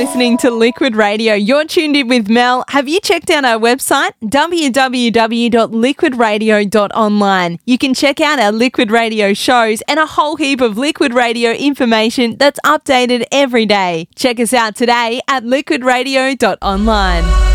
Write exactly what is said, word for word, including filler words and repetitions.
listening to Liquid Radio. You're tuned in with Mel. Have you checked out our website? w w w dot liquid radio dot online. You can check out our Liquid Radio shows and a whole heap of Liquid Radio information that's updated every day. Check us out today at liquid radio dot online.